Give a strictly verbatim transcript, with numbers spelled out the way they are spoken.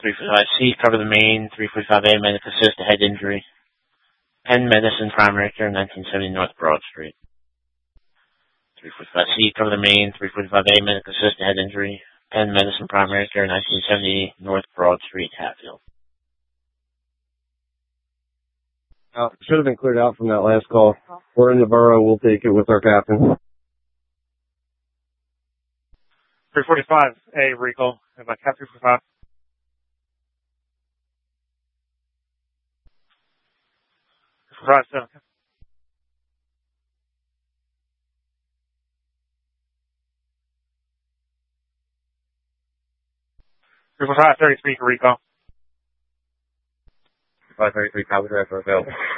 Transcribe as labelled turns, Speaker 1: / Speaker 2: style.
Speaker 1: three forty-five C, cover the main. three forty-five A, medical assist to head injury. Penn Medicine, primary care, nineteen seventy North Broad Street. three forty-five C, cover the main. three forty-five A, medical assist to head injury. Penn Medicine, primary care, nineteen seventy North Broad Street, Hatfield.
Speaker 2: Uh, should have been cleared out from that last call. We're in the borough. We'll take it with our captain.
Speaker 3: three forty-five A, recall. About cap three forty-five. three forty-five, seven. three forty-five, thirty-three, recall.
Speaker 2: five thirty-three, copy, driver available.